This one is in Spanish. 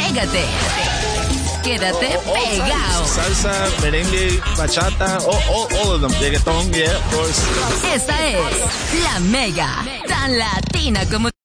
Pégate. Quédate pegado. Salsa, merengue, bachata, all of them. Reggaeton, yeah, of course. Esta es La Mega, tan latina como